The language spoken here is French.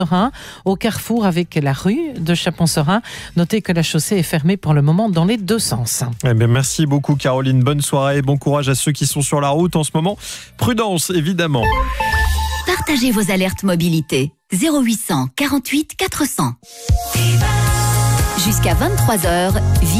au carrefour avec la rue de Chapon-Serein. Notez que la chaussée est fermée pour le moment dans les deux sens. Eh bien, merci beaucoup Caroline, bonne soirée et bon courage à ceux qui sont sur la route en ce moment. Prudence évidemment. Partagez vos alertes mobilité 0800 48 400. Jusqu'à 23h,